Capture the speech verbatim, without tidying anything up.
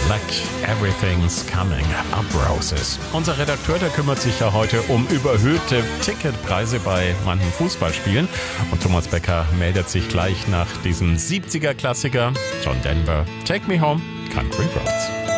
Like everything's coming up roses. Unser Redakteur, der kümmert sich ja heute um überhöhte Ticketpreise bei manchen Fußballspielen. Und Thomas Becker meldet sich gleich nach diesem siebziger-Klassiker John Denver, Take Me Home, Country Roads.